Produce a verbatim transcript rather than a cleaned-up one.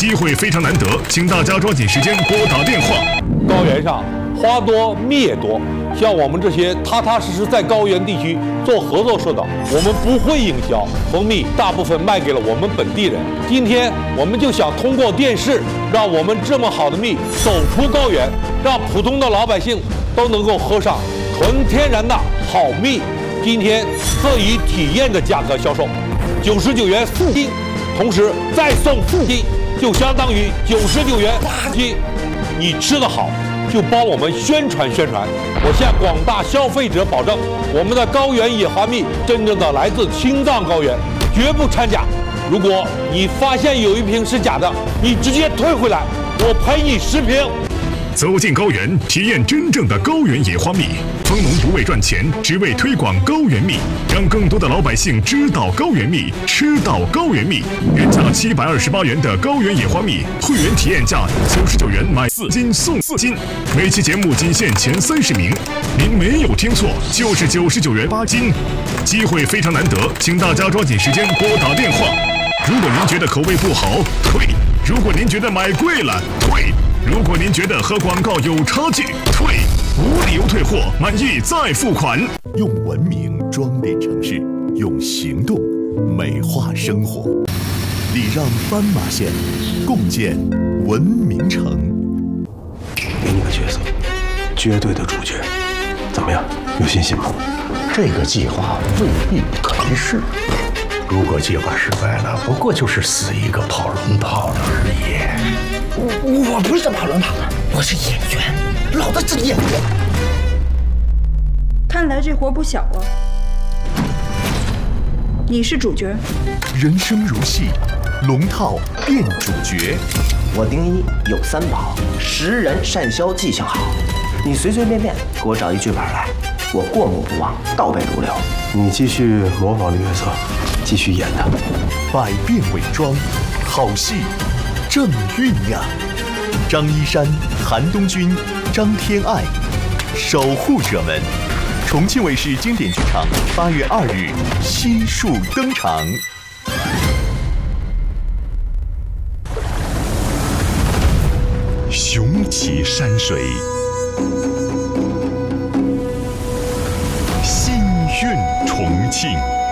机会非常难得，请大家抓紧时间拨打电话。 高原上花多蜜也多，像我们这些踏踏实实在高原地区做合作社的，我们不会营销，蜂蜜大部分卖给了我们本地人。今天我们就想通过电视，让我们这么好的蜜走出高原，让普通的老百姓都能够喝上纯天然的好蜜。今天特以体验的价格销售，九十九元四斤，同时再送四斤，就相当于九十九元八斤。你吃得好，就帮我们宣传宣传。我向广大消费者保证，我们的高原野花蜜真正的来自青藏高原，绝不掺假。如果你发现有一瓶是假的，你直接退回来，我赔你十瓶。 走进高原，体验真正的高原野花蜜。蜂农不为赚钱，只为推广高原蜜，让更多的老百姓知道高原蜜，吃到高原蜜。原价七百二十八元的高原野花蜜，会员体验价九十九元买四斤送四斤。每期节目仅限前三十名，您没有听错，就是九十九元八斤。机会非常难得，请大家抓紧时间拨打电话。如果您觉得口味不好，退；如果您觉得买贵了，退；如果您觉得和广告有差距，退。无理由退货，满意再付款。 用文明装点城市，用行动美化生活。礼让斑马线，共建文明城。 给你个角色，绝对的主角，怎么样？有信心吗？ 这个计划未必可一世。如果计划失败了，不过就是死一个跑龙套的而已。 我我不是跑龙套的，我是演员，老子是演员。 看来这活不小啊！你是主角。 人生如戏，龙套变主角。 我丁一有三宝：识人、善销、记性好。你随随便便给我找一剧本来，我过目不忘，倒背如流。你继续模仿这角色，继续演它。 百变伪装，好戏正酝酿。张一山、韩东君、张天爱，守护者们。重庆卫视经典剧场八月二日悉数登场。 雄奇山水，心韵重庆。